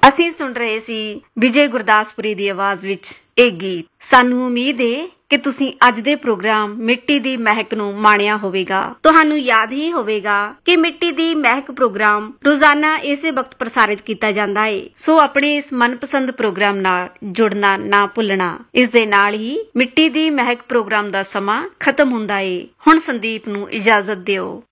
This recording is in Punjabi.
ਅਸੀਂ ਸੁਣ ਰਹੇ ਸੀ ਵਿਜੇ ਗੁਰਦਾਸਪੁਰੀ ਦੀ ਆਵਾਜ਼ ਵਿੱਚ ਇਹ ਗੀਤ। ਸਾਨੂੰ ਉਮੀਦ ਹੈ ਕਿ ਤੁਸੀਂ ਅੱਜ ਦੇ ਪ੍ਰੋਗਰਾਮ ਮਿੱਟੀ ਦੀ ਮਹਿਕ ਨੂੰ ਮਾਣਿਆ ਹੋਵੇਗਾ। ਤੁਹਾਨੂੰ ਯਾਦ ਹੀ ਹੋਵੇਗਾ ਕਿ ਮਿੱਟੀ ਦੀ ਮਹਿਕ ਪ੍ਰੋਗਰਾਮ ਰੋਜ਼ਾਨਾ ਇਸੇ ਵਕਤ ਪ੍ਰਸਾਰਿਤ ਕੀਤਾ ਜਾਂਦਾ ਹੈ। ਸੋ ਆਪਣੇ ਇਸ ਮਨਪਸੰਦ ਪ੍ਰੋਗਰਾਮ ਨਾਲ ਜੁੜਨਾ ਨਾ ਭੁੱਲਣਾ। ਇਸ ਦੇ ਨਾਲ ਹੀ ਮਿੱਟੀ ਦੀ ਮਹਿਕ ਪ੍ਰੋਗਰਾਮ ਦਾ ਸਮਾਂ ਖਤਮ ਹੁੰਦਾ ਹੈ। ਹੁਣ ਸੰਦੀਪ ਨੂੰ ਇਜਾਜ਼ਤ ਦਿਓ।